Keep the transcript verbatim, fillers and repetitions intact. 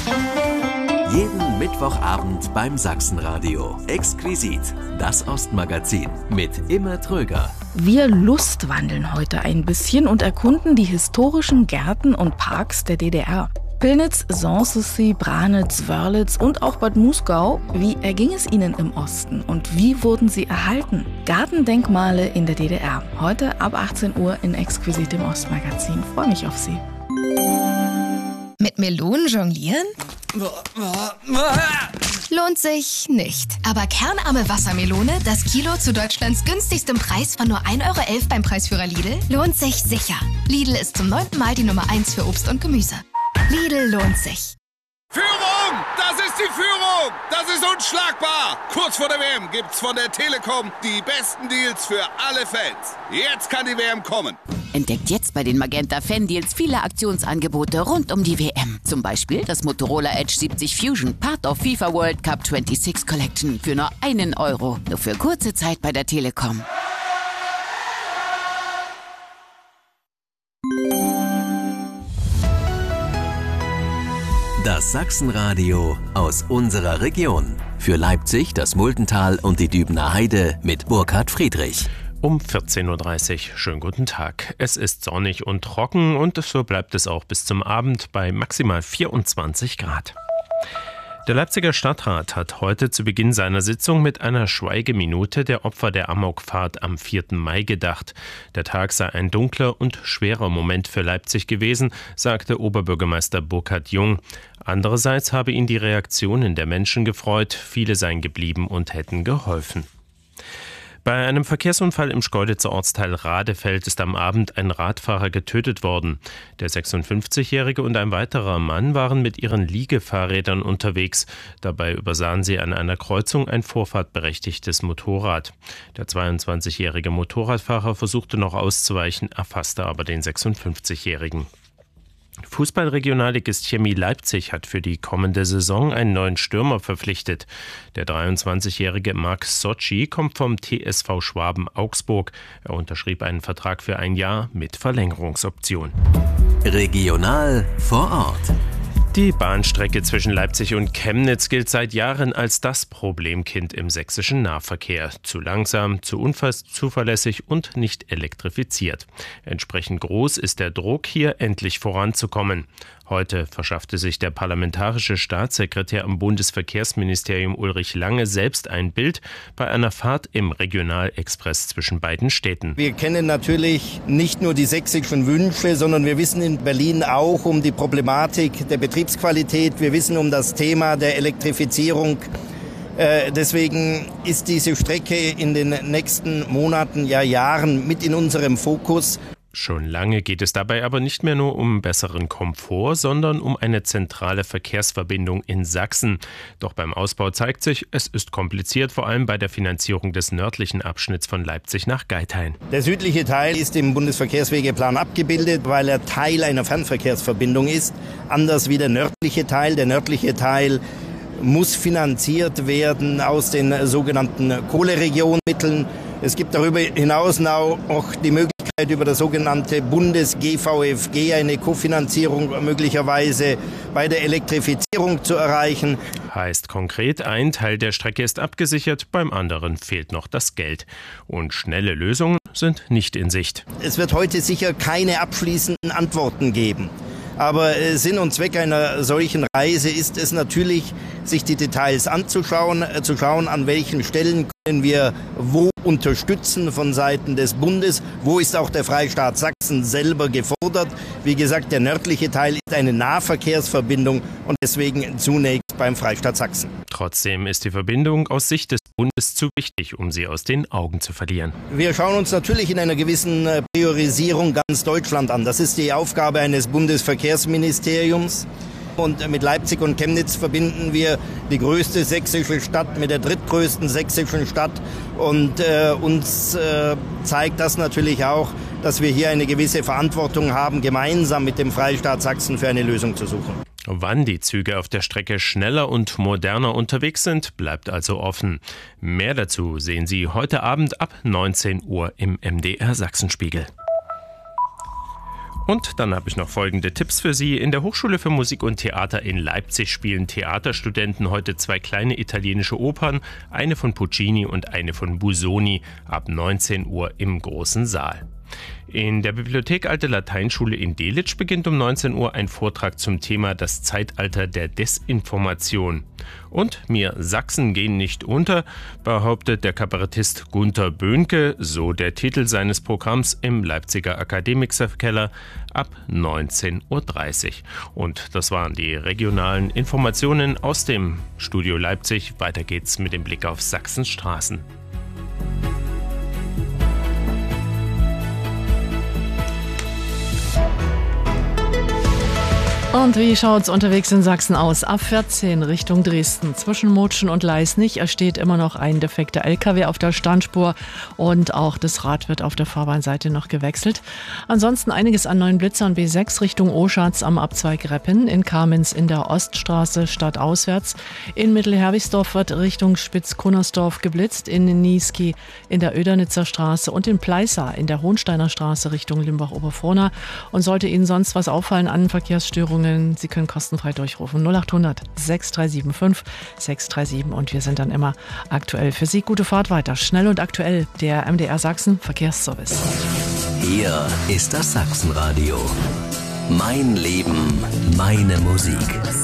Jeden Mittwochabend beim Sachsenradio. Exquisit, das Ostmagazin mit Imme Tröger. Wir lustwandeln heute ein bisschen und erkunden die historischen Gärten und Parks der D D R. Pillnitz, Sanssouci, Branitz, Wörlitz und auch Bad Muskau. Wie erging es ihnen im Osten und wie wurden sie erhalten? Gartendenkmale in der D D R. Heute ab achtzehn Uhr in Exquisit im Ostmagazin. Freue mich auf Sie. Mit Melonen jonglieren? Lohnt sich nicht. Aber kernarme Wassermelone, das Kilo zu Deutschlands günstigstem Preis von nur ein Euro elf beim Preisführer Lidl, lohnt sich sicher. Lidl ist zum neunten Mal die Nummer eins für Obst und Gemüse. Lidl lohnt sich. Führung! Das ist die Führung! Das ist unschlagbar! Kurz vor der W M gibt's von der Telekom die besten Deals für alle Fans. Jetzt kann die W M kommen. Entdeckt jetzt bei den Magenta Fan Deals viele Aktionsangebote rund um die W M. Zum Beispiel das Motorola Edge siebzig Fusion, Part of FIFA World Cup sechsundzwanzig Collection für nur einen Euro. Nur für kurze Zeit bei der Telekom. Das Sachsenradio aus unserer Region. Für Leipzig, das Muldental und die Dübener Heide mit Burkhard Friedrich. Um vierzehn Uhr dreißig. Schönen guten Tag. Es ist sonnig und trocken und so bleibt es auch bis zum Abend bei maximal vierundzwanzig Grad. Der Leipziger Stadtrat hat heute zu Beginn seiner Sitzung mit einer Schweigeminute der Opfer der Amokfahrt am vierten Mai gedacht. Der Tag sei ein dunkler und schwerer Moment für Leipzig gewesen, sagte Oberbürgermeister Burkhard Jung. Andererseits habe ihn die Reaktionen der Menschen gefreut, viele seien geblieben und hätten geholfen. Bei einem Verkehrsunfall im Schkeuditzer Ortsteil Radefeld ist am Abend ein Radfahrer getötet worden. Der sechsundfünfzigjährige und ein weiterer Mann waren mit ihren Liegefahrrädern unterwegs. Dabei übersahen sie an einer Kreuzung ein vorfahrtberechtigtes Motorrad. Der zweiundzwanzigjährige Motorradfahrer versuchte noch auszuweichen, erfasste aber den sechsundfünfzigjährigen. Fußballregionalligist Chemie Leipzig hat für die kommende Saison einen neuen Stürmer verpflichtet. Der dreiundzwanzigjährige Marc Socci kommt vom T S V Schwaben Augsburg. Er unterschrieb einen Vertrag für ein Jahr mit Verlängerungsoption. Regional vor Ort. Die Bahnstrecke zwischen Leipzig und Chemnitz gilt seit Jahren als das Problemkind im sächsischen Nahverkehr. Zu langsam, zu unzuverlässig und nicht elektrifiziert. Entsprechend groß ist der Druck, hier endlich voranzukommen. Heute verschaffte sich der parlamentarische Staatssekretär im Bundesverkehrsministerium Ulrich Lange selbst ein Bild bei einer Fahrt im Regionalexpress zwischen beiden Städten. Wir kennen natürlich nicht nur die sächsischen Wünsche, sondern wir wissen in Berlin auch um die Problematik der Betriebsqualität. Wir wissen um das Thema der Elektrifizierung. Äh, deswegen ist diese Strecke in den nächsten Monaten, ja Jahren mit in unserem Fokus. Schon lange geht es dabei aber nicht mehr nur um besseren Komfort, sondern um eine zentrale Verkehrsverbindung in Sachsen. Doch beim Ausbau zeigt sich, es ist kompliziert, vor allem bei der Finanzierung des nördlichen Abschnitts von Leipzig nach Geithain. Der südliche Teil ist im Bundesverkehrswegeplan abgebildet, weil er Teil einer Fernverkehrsverbindung ist, anders wie der nördliche Teil. Der nördliche Teil muss finanziert werden aus den sogenannten Kohleregionmitteln. Es gibt darüber hinaus auch die Möglichkeit, über das sogenannte Bundes-G V F G eine Kofinanzierung möglicherweise bei der Elektrifizierung zu erreichen. Heißt konkret, ein Teil der Strecke ist abgesichert, beim anderen fehlt noch das Geld. Und schnelle Lösungen sind nicht in Sicht. Es wird heute sicher keine abschließenden Antworten geben. Aber Sinn und Zweck einer solchen Reise ist es natürlich, sich die Details anzuschauen, zu schauen, an welchen Stellen können wir wo unterstützen von Seiten des Bundes, wo ist auch der Freistaat Sachsen selber gefordert. Wie gesagt, der nördliche Teil ist eine Nahverkehrsverbindung und deswegen zunächst beim Freistaat Sachsen. Trotzdem ist die Verbindung aus Sicht des Bundes zu wichtig, um sie aus den Augen zu verlieren. Wir schauen uns natürlich in einer gewissen Priorisierung ganz Deutschland an. Das ist die Aufgabe eines Bundesverkehrsministeriums. Und mit Leipzig und Chemnitz verbinden wir die größte sächsische Stadt mit der drittgrößten sächsischen Stadt. Und äh, uns äh, zeigt das natürlich auch, dass wir hier eine gewisse Verantwortung haben, gemeinsam mit dem Freistaat Sachsen für eine Lösung zu suchen. Wann die Züge auf der Strecke schneller und moderner unterwegs sind, bleibt also offen. Mehr dazu sehen Sie heute Abend ab neunzehn Uhr im M D R Sachsenspiegel. Und dann habe ich noch folgende Tipps für Sie. In der Hochschule für Musik und Theater in Leipzig spielen Theaterstudenten heute zwei kleine italienische Opern, eine von Puccini und eine von Busoni, ab neunzehn Uhr im großen Saal. In der Bibliothek Alte Lateinschule in Delitzsch beginnt um neunzehn Uhr ein Vortrag zum Thema Das Zeitalter der Desinformation. Und mir Sachsen gehen nicht unter, behauptet der Kabarettist Gunter Böhnke, so der Titel seines Programms im Leipziger Akademikerkeller, ab neunzehn Uhr dreißig. Und das waren die regionalen Informationen aus dem Studio Leipzig. Weiter geht's mit dem Blick auf Sachsens Straßen. Und wie schaut's unterwegs in Sachsen aus? A vierzehn Richtung Dresden. Zwischen Mutschen und Leisnig steht immer noch ein defekter L K W auf der Standspur und auch das Rad wird auf der Fahrbahnseite noch gewechselt. Ansonsten einiges an neuen Blitzern. B sechs Richtung Oschatz am Abzweig Reppen, in Kamenz in der Oststraße stadtauswärts. In Mittelherwigsdorf wird Richtung Spitz-Kunnersdorf geblitzt, in Niesky in der Ödernitzer Straße und in Pleißa in der Hohensteiner Straße Richtung Limbach-Oberfrohna. Und sollte Ihnen sonst was auffallen an Verkehrsstörungen, Sie können kostenfrei durchrufen. null acht hundert sechs drei sieben fünf sechs drei sieben und wir sind dann immer aktuell für Sie. Gute Fahrt weiter. Schnell und aktuell, der M D R Sachsen Verkehrsservice. Hier ist das Sachsenradio. Mein Leben, meine Musik.